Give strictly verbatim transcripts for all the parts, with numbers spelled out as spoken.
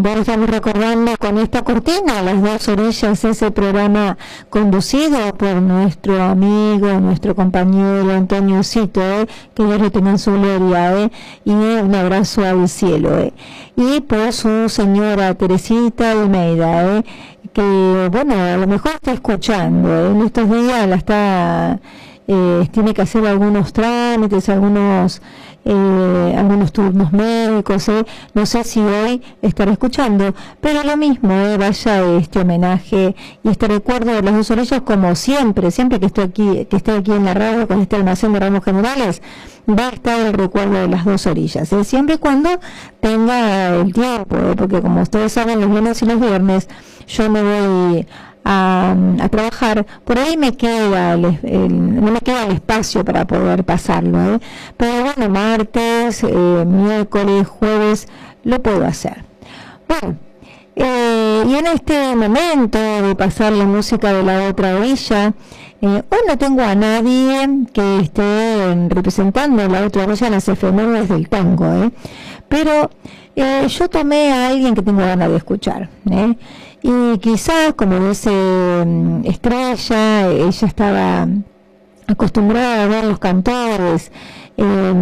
bueno, estamos recordando con esta cortina Las Dos Orillas, ese programa conducido por nuestro amigo, nuestro compañero Antonio Cito, ¿eh? Que Dios lo tenga en su gloria, ¿eh? Y un abrazo al cielo, ¿eh? Y por su señora Teresita Almeida, ¿eh? Que bueno, a lo mejor está escuchando, ¿eh? En estos días la está, eh, tiene que hacer algunos trámites, algunos Eh, algunos turnos médicos, eh. no sé si hoy estará escuchando, pero lo mismo, eh, vaya este homenaje y este recuerdo de Las Dos Orillas, como siempre, siempre que estoy aquí, que esté aquí en la radio con este almacén de ramos generales, va a estar el recuerdo de Las Dos Orillas, eh, siempre y cuando tenga el tiempo, eh, porque como ustedes saben, los lunes y los viernes yo me voy A, a trabajar, por ahí me queda el, el, no me queda el espacio para poder pasarlo, ¿eh? Pero bueno, martes, eh, miércoles, jueves lo puedo hacer. Bueno, eh, y en este momento de pasar la música de La Otra Orilla, eh, hoy no tengo a nadie que esté representando La Otra Orilla en las efemérides del tango, ¿eh? Pero eh, yo tomé a alguien que tengo ganas de escuchar, ¿eh? Y quizás, como dice um, Estrella, ella estaba acostumbrada a ver los cantores eh,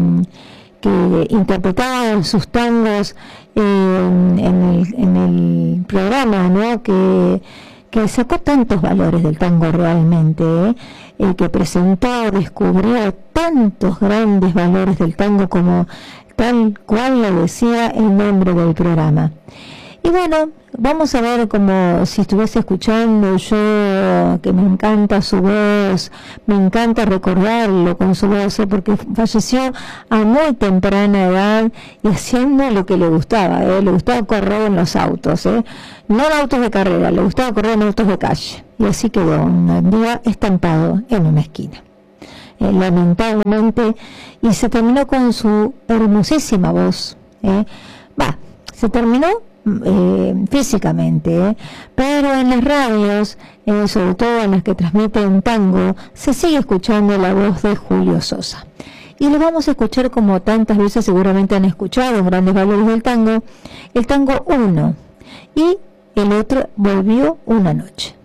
que interpretaban sus tangos eh, en, el, en el programa, ¿no? Que, que sacó tantos valores del tango realmente, ¿eh? Eh, que presentó, descubrió tantos grandes valores del tango como tal cual lo decía el nombre del programa. Y bueno, vamos a ver como si estuviese escuchando yo, que me encanta su voz, me encanta recordarlo con su voz, ¿eh? Porque falleció a muy temprana edad y haciendo lo que le gustaba, ¿eh? Le gustaba correr en los autos, ¿eh? No en autos de carrera, le gustaba correr en autos de calle. Y así quedó un día estampado en una esquina. Eh, lamentablemente, y se terminó con su hermosísima voz, ¿eh? Va, se terminó Eh, físicamente, ¿eh? Pero en las radios, eh, sobre todo en las que transmiten tango, se sigue escuchando la voz de Julio Sosa. Y lo vamos a escuchar como tantas veces seguramente han escuchado en Grandes Valores del Tango, el tango uno, y el otro, Volvió una noche.